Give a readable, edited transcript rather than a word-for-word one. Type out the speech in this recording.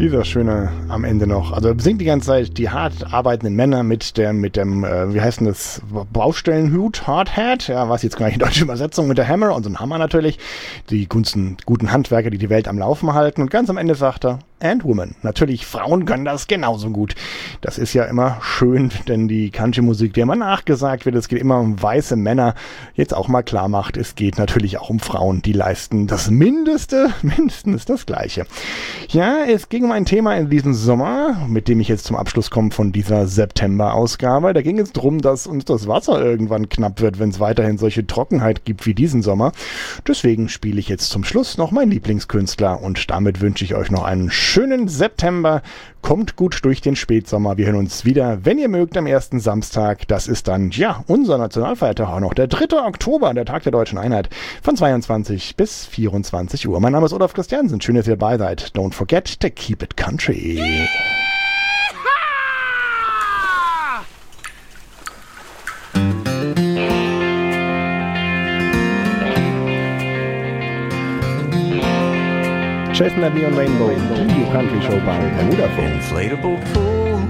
Dieser schöne am Ende noch. Also singt die ganze Zeit die hart arbeitenden Männer mit dem wie heißt denn das, Baustellenhut, Hard Hat, ja, was jetzt gar nicht die deutsche Übersetzung, mit der Hammer und so ein Hammer natürlich. Die guten Handwerker, die die Welt am Laufen halten. Und ganz am Ende sagt er, and women. Natürlich, Frauen können das genauso gut. Das ist ja immer schön, denn die Country-Musik, der immer nachgesagt wird, es geht immer um weiße Männer, jetzt auch mal klar macht, es geht natürlich auch um Frauen, die leisten das mindestens das Gleiche. Ja, es ging um ein Thema in diesem Sommer, mit dem ich jetzt zum Abschluss komme von dieser September-Ausgabe. Da ging es darum, dass uns das Wasser irgendwann knapp wird, wenn es weiterhin solche Trockenheit gibt wie diesen Sommer. Deswegen spiele ich jetzt zum Schluss noch meinen Lieblingskünstler und damit wünsche ich euch noch einen schönen September. Kommt gut durch den Spätsommer. Wir hören uns wieder, wenn ihr mögt, am ersten Samstag. Das ist dann, ja, unser Nationalfeiertag auch noch. Der 3. Oktober, der Tag der Deutschen Einheit, von 22 bis 24 Uhr. Mein Name ist Olaf Christiansen. Schön, dass ihr dabei seid. Don't forget to keep it country. Chestnut Neon Rainbow, die Country Show bei Bermuda Funk. Inflatable pool